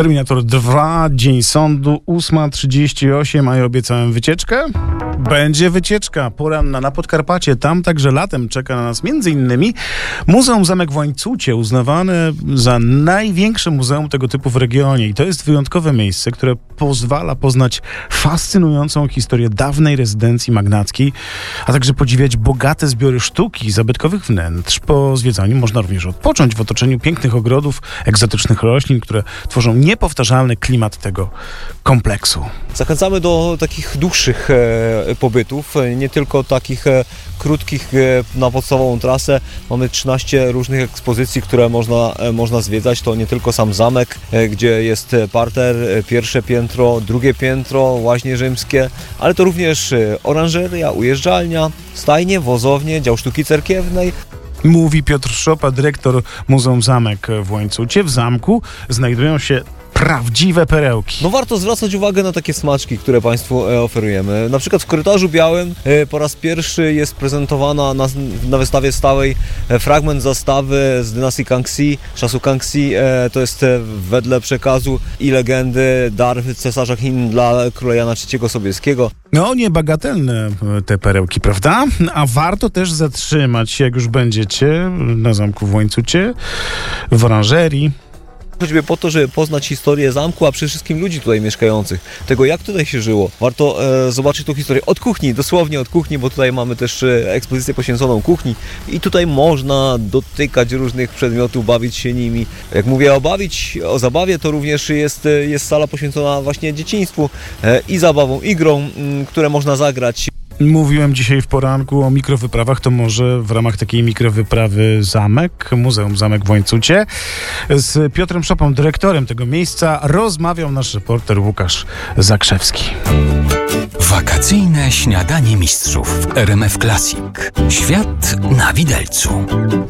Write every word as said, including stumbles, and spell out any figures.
Terminator dwa, Dzień Sądu, ósma trzydzieści osiem, a ja obiecałem wycieczkę? Będzie wycieczka poranna na Podkarpacie. Tam także latem czeka na nas między innymi Muzeum Zamek w Łańcucie, uznawane za największe muzeum tego typu w regionie. I to jest wyjątkowe miejsce, które pozwala poznać fascynującą historię dawnej rezydencji magnackiej, a także podziwiać bogate zbiory sztuki i zabytkowych wnętrz. Po zwiedzaniu można również odpocząć w otoczeniu pięknych ogrodów, egzotycznych roślin, które tworzą niepowtarzalny klimat tego kompleksu. Zachęcamy do takich dłuższych e, pobytów, nie tylko takich e, krótkich e, na podstawową trasę. Mamy trzynaście różnych ekspozycji, które można, e, można zwiedzać. To nie tylko sam zamek, e, gdzie jest parter, e, pierwsze piętro, drugie piętro, łaźnie rzymskie, ale to również e, oranżeria, ujeżdżalnia, stajnie, wozownie, dział sztuki cerkiewnej. Mówi Piotr Szopa, dyrektor Muzeum Zamek w Łańcucie. W zamku znajdują się prawdziwe perełki. No warto zwracać uwagę na takie smaczki, które Państwu e, oferujemy. Na przykład w korytarzu białym e, po raz pierwszy jest prezentowana na, na wystawie stałej e, fragment zastawy z dynastii Kangxi, czasu Kangxi. E, to jest e, wedle przekazu i legendy dar cesarza Chin dla króla Jana trzeciego Sobieskiego. No niebagatelne te perełki, prawda? A warto też zatrzymać się, jak już będziecie na zamku w Łańcucie, w oranżerii. Choćby po to, żeby poznać historię zamku, a przede wszystkim ludzi tutaj mieszkających, tego jak tutaj się żyło. Warto e, zobaczyć tą historię od kuchni, dosłownie od kuchni, bo tutaj mamy też e, ekspozycję poświęconą kuchni i tutaj można dotykać różnych przedmiotów, bawić się nimi. Jak mówię o bawić, o zabawie, to również jest, jest sala poświęcona właśnie dzieciństwu e, i zabawom, i grom, m, które można zagrać. Mówiłem dzisiaj w poranku o mikrowyprawach, to może w ramach takiej mikrowyprawy zamek, Muzeum Zamek w Łańcucie. Z Piotrem Szopą, dyrektorem tego miejsca, rozmawiał nasz reporter Łukasz Zakrzewski. Wakacyjne śniadanie mistrzów w R M F Classic. Świat na widelcu.